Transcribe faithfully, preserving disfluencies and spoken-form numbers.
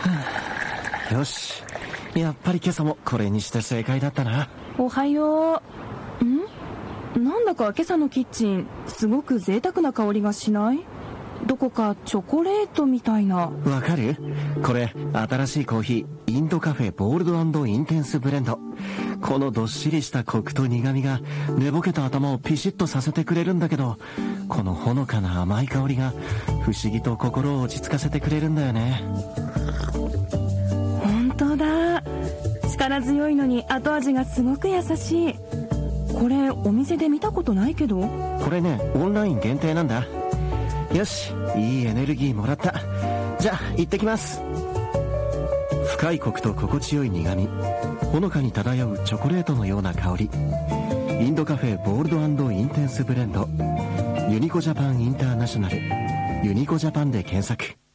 よし、やっぱり今朝もこれにして正解だったな。 おはよう。ん？なんだか今朝のキッチンすごく贅沢な香りがしない？どこかチョコレートみたいな。 わかる？これ新しいコーヒー、インドカフェボールド&インテンスブレンド。このどっしりしたコクと苦味が寝ぼけた頭をピシッとさせてくれるんだけど、このほのかな甘い香りが不思議と心を落ち着かせてくれるんだよね。 本当だ。力強いのに後味がすごく優しい。これお店で見たことないけど。 これね、オンライン限定なんだ。よし、いいエネルギーもらった。じゃあ行ってきます。深いコクと心地よい苦味、ほのかに漂うチョコレートのような香り。インドカフェボールド&インテンスブレンド、ユニコジャパンインターナショナル、ユニコジャパンで検索。